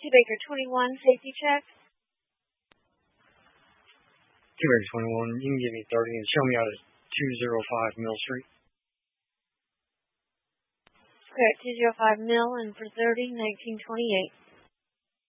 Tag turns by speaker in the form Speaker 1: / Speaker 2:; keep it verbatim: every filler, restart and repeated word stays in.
Speaker 1: Baker twenty-one, safety check.
Speaker 2: Two Baker twenty-one, you can give me thirty and show me out at two oh five Mill Street.
Speaker 1: Okay, two oh five Mill and for thirty, nineteen twenty-eight.